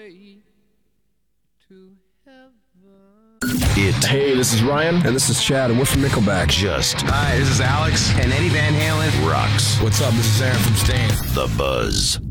way to heaven. Hey, this is Ryan. And this is Chad, and we're from Nickelback. Hi, this is Alex. And Eddie Van Halen. Rocks. What's up? This is Aaron from Stain. The Buzz.